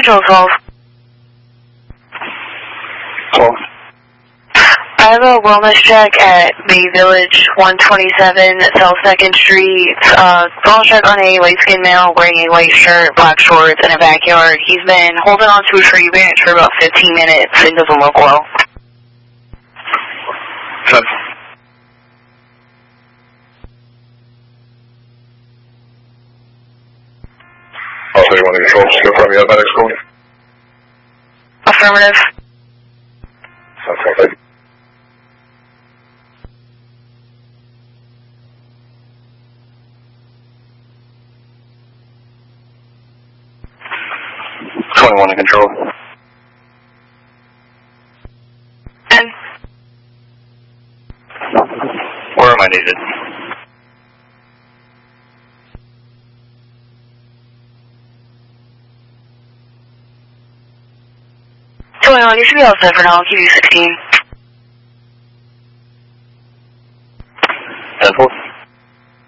Control 12. 12. I have a wellness check at Bay Village 127 South 2nd Street. Wellness check on a light-skinned male wearing a white shirt, black shorts, in a backyard. He's been holding on to a tree branch for about 15 minutes and doesn't look well. 10. I'll say 1 to control. Just confirm you have medics going. Affirmative. That's all. 21 to control. 10. Where am I needed? You should be all set for now. I'll give you 16. 10-4.